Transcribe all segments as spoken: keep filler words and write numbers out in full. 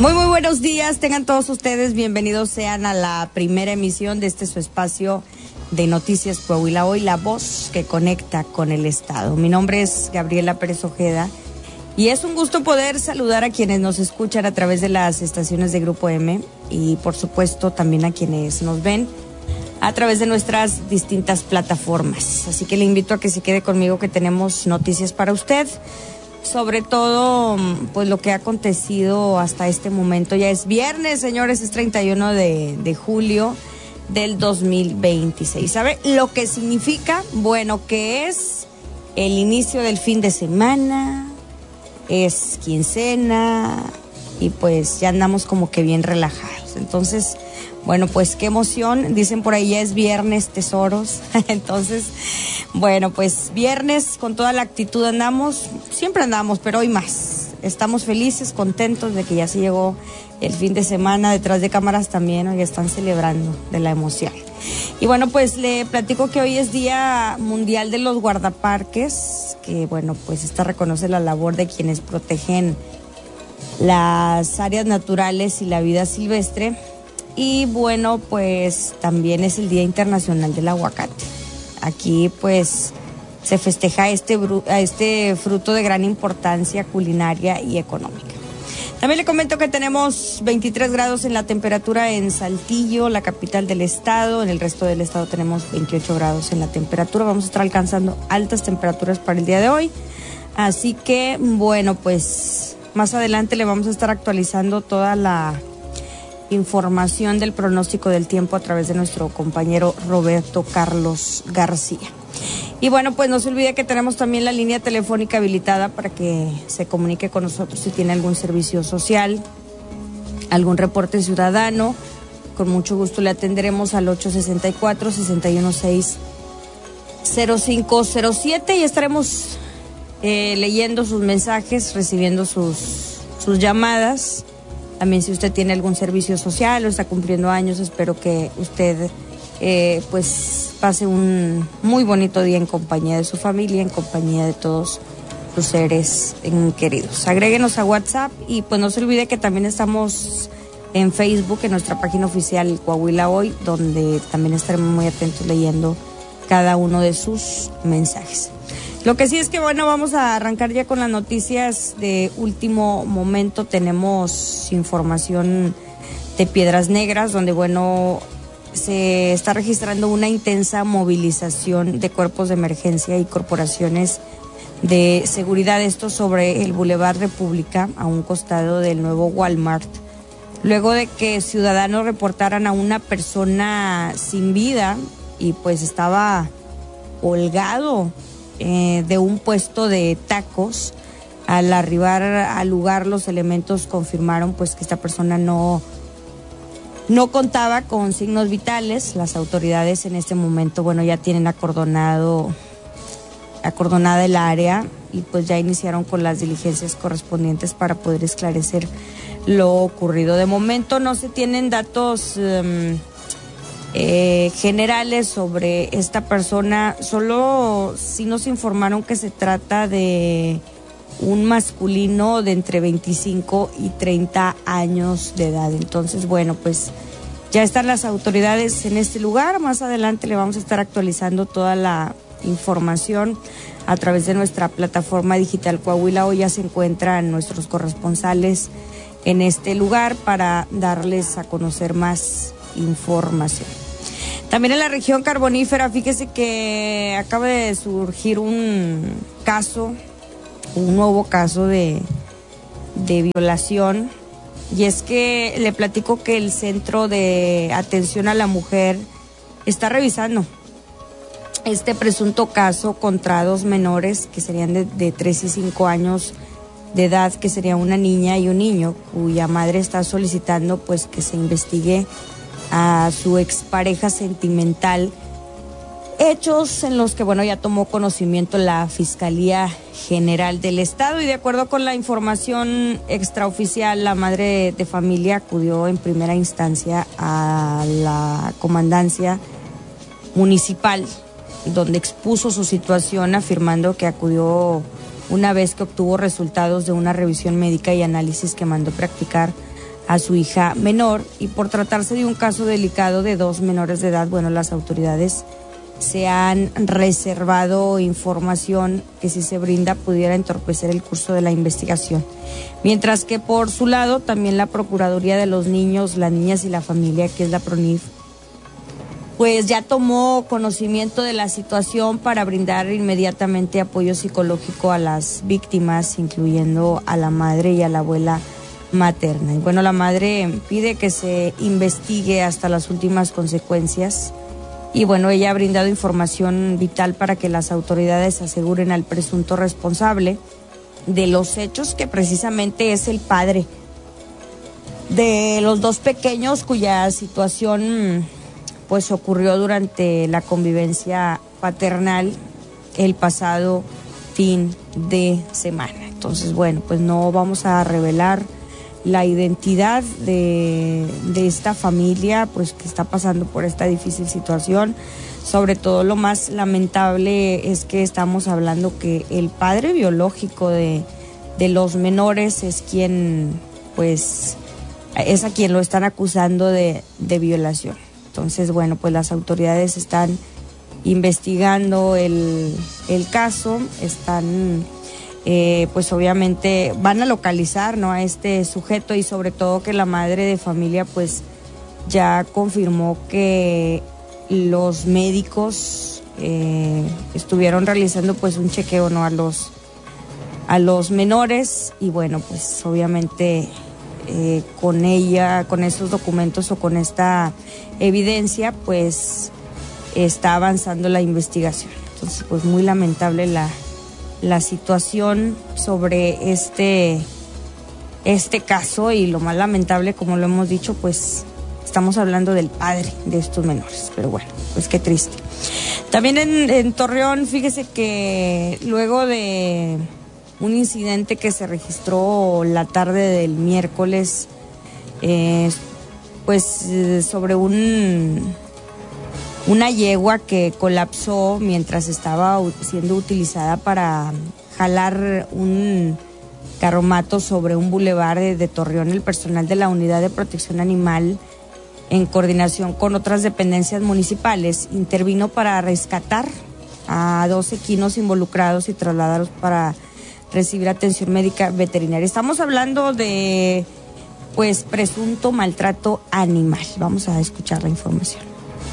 Muy, muy buenos días. Tengan todos ustedes bienvenidos sean a la primera emisión de este su espacio de Noticias Coahuila Hoy, la voz que conecta con el Estado. Mi nombre es Gabriela Pérez Ojeda y es un gusto poder saludar a quienes nos escuchan a través de las estaciones de Grupo M y por supuesto también a quienes nos ven a través de nuestras distintas plataformas. Así que le invito a que se quede conmigo, que tenemos noticias para usted. Sobre todo, pues lo que ha acontecido hasta este momento. Ya es viernes, señores, es treinta y uno de, de julio del dos mil veintiséis. ¿Sabe lo que significa? Bueno, que es el inicio del fin de semana, es quincena y pues ya andamos como que bien relajados. Entonces, bueno, pues qué emoción. Dicen por ahí ya es viernes, tesoros. Entonces, bueno, pues viernes con toda la actitud andamos. Siempre andamos, pero hoy más. Estamos felices, contentos de que ya se llegó el fin de semana. Detrás de cámaras también hoy están celebrando de la emoción. Y bueno, pues le platico que hoy es Día Mundial de los Guardaparques, que bueno, pues esta reconoce la labor de quienes protegen las áreas naturales y la vida silvestre. Y bueno, pues también es el Día Internacional del Aguacate. Aquí pues se festeja este, este fruto de gran importancia culinaria y económica. También le comento que tenemos veintitrés grados en la temperatura en Saltillo, la capital del estado. En el resto del estado tenemos veintiocho grados en la temperatura. Vamos a estar alcanzando altas temperaturas para el día de hoy. Así que bueno, pues más adelante le vamos a estar actualizando toda la información del pronóstico del tiempo a través de nuestro compañero Roberto Carlos García. Y bueno, pues no se olvide que tenemos también la línea telefónica habilitada para que se comunique con nosotros si tiene algún servicio social, algún reporte ciudadano. Con mucho gusto le atenderemos al ocho sesenta y cuatro, sesenta y uno seis, cero cinco cero siete y estaremos eh, leyendo sus mensajes, recibiendo sus, sus llamadas. También si usted tiene algún servicio social o está cumpliendo años, espero que usted eh, pues pase un muy bonito día en compañía de su familia, en compañía de todos sus seres queridos. Agréguenos a WhatsApp y pues no se olvide que también estamos en Facebook, en nuestra página oficial Coahuila Hoy, donde también estaremos muy atentos leyendo cada uno de sus mensajes. Lo que sí es que, bueno, vamos a arrancar ya con las noticias de último momento. Tenemos información de Piedras Negras, donde, bueno, se está registrando una intensa movilización de cuerpos de emergencia y corporaciones de seguridad. Esto sobre el Boulevard República, a un costado del nuevo Walmart. Luego de que ciudadanos reportaran a una persona sin vida y pues estaba holgado Eh, de un puesto de tacos. Al arribar al lugar, los elementos confirmaron pues que esta persona no no contaba con signos vitales. Las autoridades en este momento, bueno, ya tienen acordonado acordonada el área y pues ya iniciaron con las diligencias correspondientes para poder esclarecer lo ocurrido. De momento no se tienen datos um, Eh, generales sobre esta persona. Solo sí nos informaron que se trata de un masculino de entre veinticinco y treinta años de edad. Entonces, bueno, pues ya están las autoridades en este lugar. Más adelante le vamos a estar actualizando toda la información a través de nuestra plataforma digital Coahuila. Hoy ya se encuentran nuestros corresponsales en este lugar para darles a conocer más información. También en la región carbonífera, fíjese que acaba de surgir un caso, un nuevo caso de, de violación, y es que le platico que el Centro de Atención a la Mujer está revisando este presunto caso contra dos menores que serían de, de tres y cinco años de edad, que sería una niña y un niño, cuya madre está solicitando pues que se investigue a su expareja sentimental, hechos en los que, bueno, ya tomó conocimiento la Fiscalía General del Estado. Y de acuerdo con la información extraoficial, la madre de familia acudió en primera instancia a la comandancia municipal, donde expuso su situación, afirmando que acudió una vez que obtuvo resultados de una revisión médica y análisis que mandó practicar a su hija menor, y por tratarse de un caso delicado de dos menores de edad, bueno, las autoridades se han reservado información que, si se brinda, pudiera entorpecer el curso de la investigación. Mientras que por su lado también la Procuraduría de los Niños, las Niñas y la Familia, que es la PRONIF, pues ya tomó conocimiento de la situación para brindar inmediatamente apoyo psicológico a las víctimas, incluyendo a la madre y a la abuela materna. Y bueno, la madre pide que se investigue hasta las últimas consecuencias, y bueno, ella ha brindado información vital para que las autoridades aseguren al presunto responsable de los hechos, que precisamente es el padre de los dos pequeños, cuya situación pues ocurrió durante la convivencia paternal el pasado fin de semana. Entonces, bueno, pues no vamos a revelar la identidad de, de esta familia, pues que está pasando por esta difícil situación. Sobre todo, lo más lamentable es que estamos hablando que el padre biológico de, de los menores es quien, pues, es a quien lo están acusando de, de violación. Entonces, bueno, pues las autoridades están investigando el, el caso, están... Eh, pues obviamente van a localizar, ¿no?, a este sujeto, y sobre todo que la madre de familia pues ya confirmó que los médicos eh, estuvieron realizando pues un chequeo, ¿no?, a los a los menores, y bueno, pues obviamente eh, con ella, con esos documentos o con esta evidencia, pues está avanzando la investigación. Entonces, pues muy lamentable la la situación sobre este, este caso, y lo más lamentable, como lo hemos dicho, pues estamos hablando del padre de estos menores, pero bueno, pues qué triste. También en, en Torreón, fíjese que luego de un incidente que se registró la tarde del miércoles, eh, pues sobre un... una yegua que colapsó mientras estaba siendo utilizada para jalar un carromato sobre un bulevar de, de Torreón. El personal de la Unidad de Protección Animal, en coordinación con otras dependencias municipales, intervino para rescatar a dos equinos involucrados y trasladarlos para recibir atención médica veterinaria. Estamos hablando de, pues, presunto maltrato animal. Vamos a escuchar la información.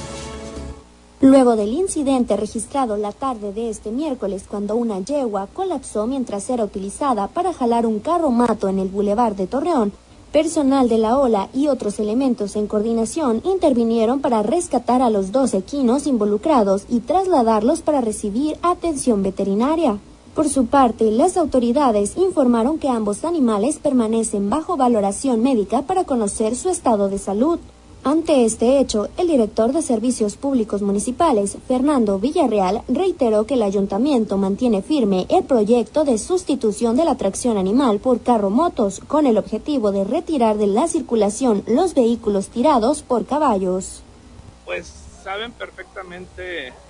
Luego del incidente registrado la tarde de este miércoles, cuando una yegua colapsó mientras era utilizada para jalar un carromato en el bulevar de Torreón, personal de la OLA y otros elementos en coordinación intervinieron para rescatar a los dos equinos involucrados y trasladarlos para recibir atención veterinaria. Por su parte, las autoridades informaron que ambos animales permanecen bajo valoración médica para conocer su estado de salud. Ante este hecho, el director de Servicios Públicos Municipales, Fernando Villarreal, reiteró que el ayuntamiento mantiene firme el proyecto de sustitución de la tracción animal por carromotos, con el objetivo de retirar de la circulación los vehículos tirados por caballos. Pues saben perfectamente eh,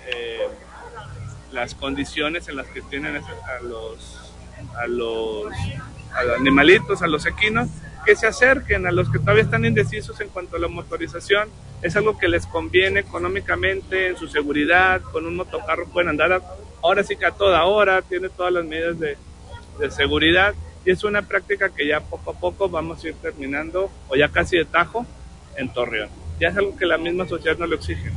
las condiciones en las que tienen a los, a los, a los animalitos, a los equinos, que se acerquen. A los que todavía están indecisos en cuanto a la motorización, es algo que les conviene económicamente, en su seguridad. Con un motocarro pueden andar a, ahora sí que a toda hora, tiene todas las medidas de, de seguridad, y es una práctica que ya poco a poco vamos a ir terminando, o ya casi de tajo, en Torreón. Ya es algo que la misma sociedad nos lo exige.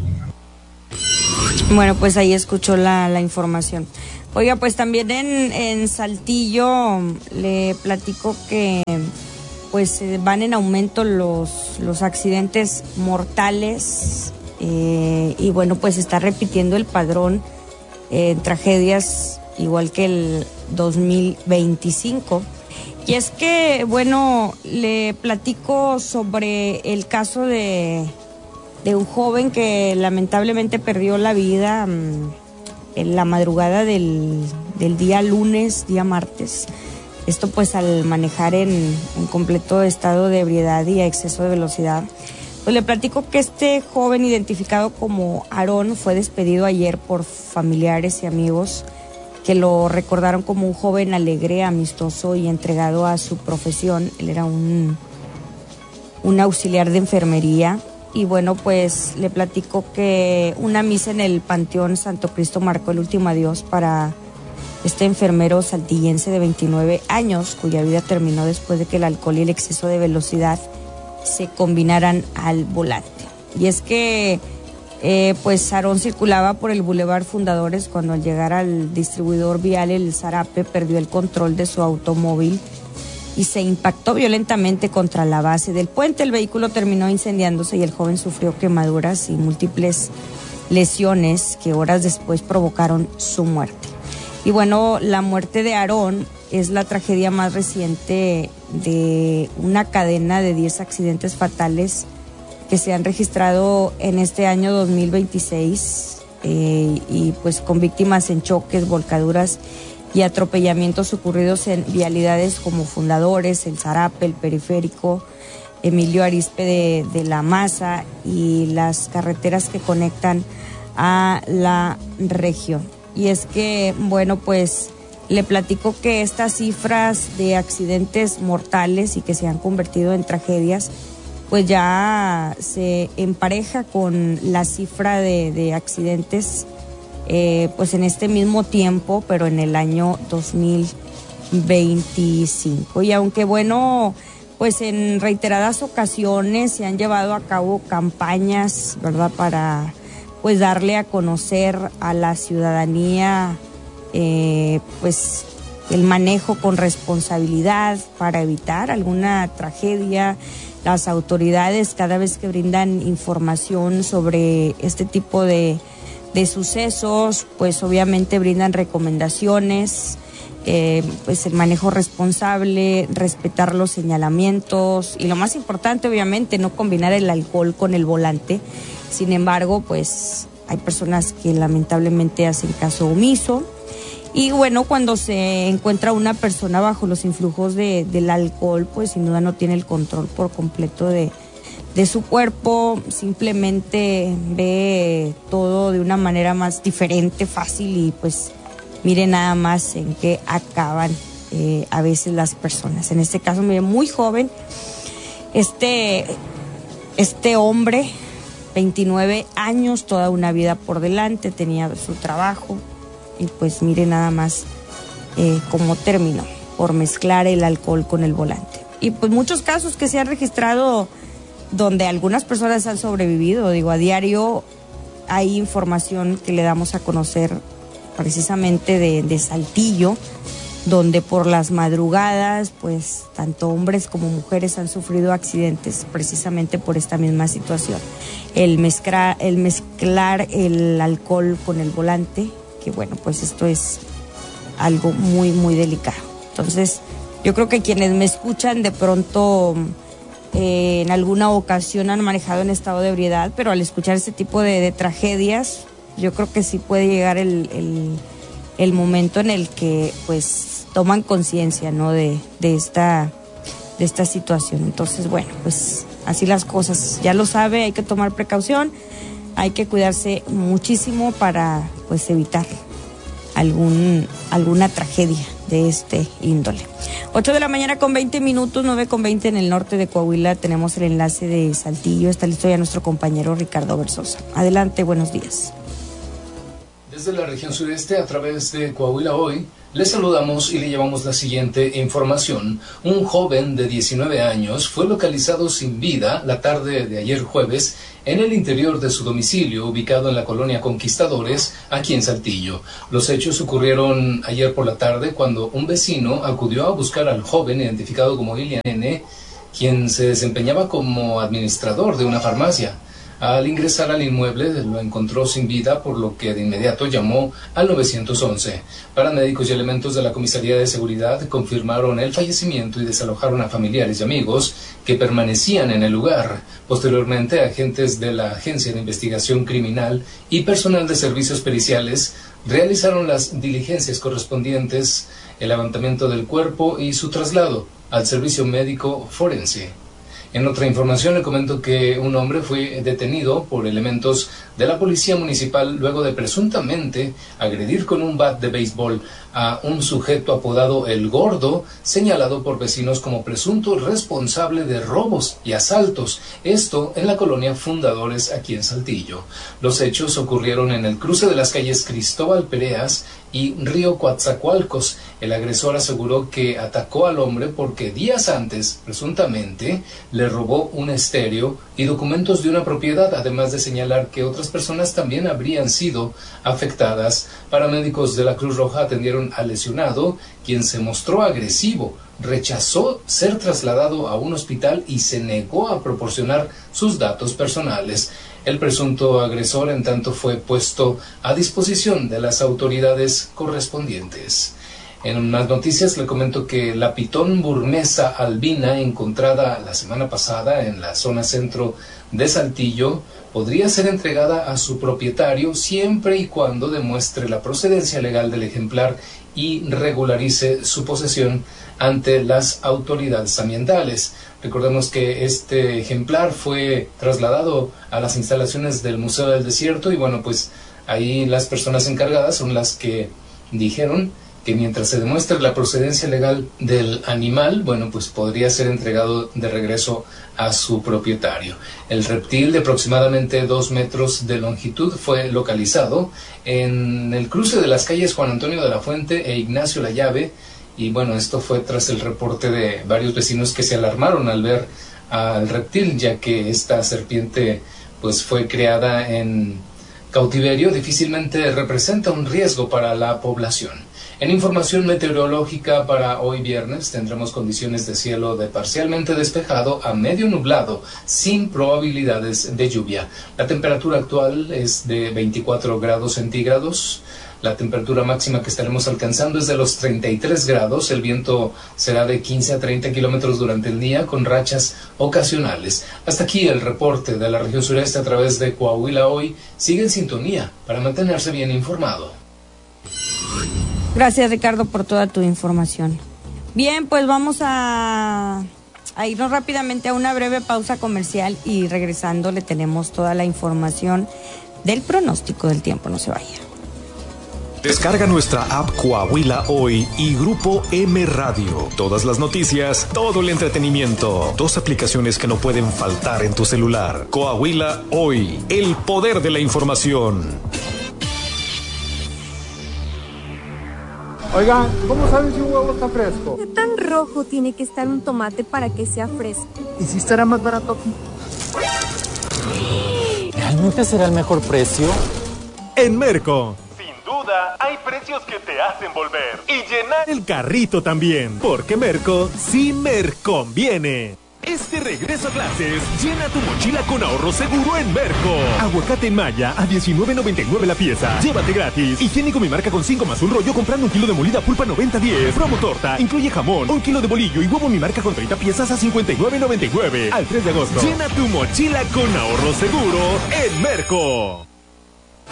Bueno, pues ahí escuchó la, la información. Oiga, pues también en, en Saltillo le platico que pues van en aumento los, los accidentes mortales, eh, y bueno, pues se está repitiendo el padrón en eh, tragedias igual que el dos mil veinticinco. Y es que, bueno, le platico sobre el caso de, de un joven que lamentablemente perdió la vida mmm, en la madrugada del, del día lunes, día martes. Esto pues al manejar en, en completo estado de ebriedad y a exceso de velocidad. Pues le platico que este joven, identificado como Aarón, fue despedido ayer por familiares y amigos que lo recordaron como un joven alegre, amistoso y entregado a su profesión. Él era un, un auxiliar de enfermería. Y bueno, pues le platico que una misa en el Panteón Santo Cristo marcó el último adiós para este enfermero saltillense de veintinueve años, cuya vida terminó después de que el alcohol y el exceso de velocidad se combinaran al volante. Y es que eh, pues Aarón circulaba por el Boulevard Fundadores cuando al llegar al distribuidor vial El Zarape perdió el control de su automóvil y se impactó violentamente contra la base del puente. El vehículo terminó incendiándose y el joven sufrió quemaduras y múltiples lesiones que horas después provocaron su muerte. Y bueno, la muerte de Aarón es la tragedia más reciente de una cadena de diez accidentes fatales que se han registrado en este año dos mil veintiséis eh, y pues con víctimas en choques, volcaduras y atropellamientos ocurridos en vialidades como Fundadores, El Zarape, El Periférico, Emilio Arizpe de, de la Maza y las carreteras que conectan a la región. Y es que, bueno, pues le platico que estas cifras de accidentes mortales y que se han convertido en tragedias, pues ya se empareja con la cifra de, de accidentes eh, pues en este mismo tiempo, pero en el año dos mil veinticinco. Y aunque bueno, pues en reiteradas ocasiones se han llevado a cabo campañas, ¿verdad?, para pues darle a conocer a la ciudadanía eh, pues el manejo con responsabilidad para evitar alguna tragedia. Las autoridades cada vez que brindan información sobre este tipo de, de sucesos, pues obviamente brindan recomendaciones, eh, pues el manejo responsable, respetar los señalamientos y lo más importante obviamente no combinar el alcohol con el volante. Sin embargo, pues hay personas que lamentablemente hacen caso omiso. Y bueno, cuando se encuentra una persona bajo los influjos de, del alcohol, pues sin duda no tiene el control por completo de, de su cuerpo, simplemente ve todo de una manera más diferente, fácil y pues mire nada más en qué acaban eh, a veces las personas. En este caso, mire, muy joven, este, este hombre, veintinueve años, toda una vida por delante, tenía su trabajo. Y pues mire nada más eh, cómo terminó, por mezclar el alcohol con el volante. Y pues muchos casos que se han registrado donde algunas personas han sobrevivido. Digo, a diario hay información que le damos a conocer precisamente de, de Saltillo, donde por las madrugadas, pues tanto hombres como mujeres han sufrido accidentes precisamente por esta misma situación. El mezclar, el mezclar el alcohol con el volante, que bueno, pues esto es algo muy, muy delicado. Entonces, yo creo que quienes me escuchan de pronto eh, en alguna ocasión han manejado en estado de ebriedad, pero al escuchar este tipo de, de tragedias, yo creo que sí puede llegar el, el, el momento en el que pues toman conciencia, ¿no?, de, de, esta, de esta situación. Entonces, bueno, pues así las cosas. Ya lo sabe, hay que tomar precaución. Hay que cuidarse muchísimo para pues evitar algún, alguna tragedia de este índole. ocho de la mañana con veinte minutos, nueve con veinte en el norte de Coahuila. Tenemos el enlace de Saltillo. Está listo ya nuestro compañero Ricardo Versosa. Adelante, buenos días. Desde la región sureste, a través de Coahuila Hoy, les saludamos y le llevamos la siguiente información. Un joven de diecinueve años fue localizado sin vida la tarde de ayer jueves en el interior de su domicilio, ubicado en la colonia Conquistadores, aquí en Saltillo. Los hechos ocurrieron ayer por la tarde cuando un vecino acudió a buscar al joven identificado como Ilian N., quien se desempeñaba como administrador de una farmacia. Al ingresar al inmueble lo encontró sin vida, por lo que de inmediato llamó al nueve once. Paramédicos y elementos de la Comisaría de Seguridad confirmaron el fallecimiento y desalojaron a familiares y amigos que permanecían en el lugar. Posteriormente, agentes de la Agencia de Investigación Criminal y personal de servicios periciales realizaron las diligencias correspondientes, el levantamiento del cuerpo y su traslado al servicio médico forense. En otra información le comento que un hombre fue detenido por elementos de la policía municipal luego de presuntamente agredir con un bat de béisbol a un sujeto apodado El Gordo, señalado por vecinos como presunto responsable de robos y asaltos, esto en la colonia Fundadores aquí en Saltillo. Los hechos ocurrieron en el cruce de las calles Cristóbal Pereas y Río Coatzacoalcos. El agresor aseguró que atacó al hombre porque días antes, presuntamente, le robó un estéreo y documentos de una propiedad, además de señalar que otras personas también habrían sido afectadas. Paramédicos de la Cruz Roja atendieron al lesionado, quien se mostró agresivo, rechazó ser trasladado a un hospital y se negó a proporcionar sus datos personales. El presunto agresor, en tanto, fue puesto a disposición de las autoridades correspondientes. En más noticias le comento que la pitón burmesa albina, encontrada la semana pasada en la zona centro de Saltillo, podría ser entregada a su propietario siempre y cuando demuestre la procedencia legal del ejemplar y regularice su posesión ante las autoridades ambientales. Recordemos que este ejemplar fue trasladado a las instalaciones del Museo del Desierto y bueno, pues ahí las personas encargadas son las que dijeron que mientras se demuestre la procedencia legal del animal, bueno, pues podría ser entregado de regreso a su propietario. El reptil de aproximadamente dos metros de longitud fue localizado en el cruce de las calles Juan Antonio de la Fuente e Ignacio Lallave, y bueno, esto fue tras el reporte de varios vecinos que se alarmaron al ver al reptil, ya que esta serpiente pues fue creada en cautiverio, difícilmente representa un riesgo para la población. En información meteorológica para hoy viernes tendremos condiciones de cielo de parcialmente despejado a medio nublado, sin probabilidades de lluvia. La temperatura actual es de veinticuatro grados centígrados. La temperatura máxima que estaremos alcanzando es de los treinta y tres grados. El viento será de quince a treinta kilómetros durante el día, con rachas ocasionales. Hasta aquí el reporte de la región sureste a través de Coahuila Hoy. Sigue en sintonía para mantenerse bien informado. Gracias, Ricardo, por toda tu información. Bien, pues vamos a, a irnos rápidamente a una breve pausa comercial y regresando le tenemos toda la información del pronóstico del tiempo. No se vaya. Descarga nuestra app Coahuila Hoy y Grupo M Radio. Todas las noticias, todo el entretenimiento. Dos aplicaciones que no pueden faltar en tu celular. Coahuila Hoy, el poder de la información. Oigan, ¿cómo saben si un huevo está fresco? ¿Qué tan rojo tiene que estar un tomate para que sea fresco? ¿Y si estará más barato aquí? ¿Realmente será el mejor precio? En Merco. Sin duda, hay precios que te hacen volver y llenar el carrito también, porque Merco sí me conviene. Este regreso a clases, llena tu mochila con ahorro seguro en Merco. Aguacate en malla a diecinueve noventa y nueve la pieza. Llévate gratis. Higiénico mi marca con cinco más un rollo comprando un kilo de molida pulpa noventa diez. Promo torta, incluye jamón, un kilo de bolillo y huevo mi marca con treinta piezas a cincuenta y nueve noventa y nueve. Al tres de agosto. Llena tu mochila con ahorro seguro en Merco.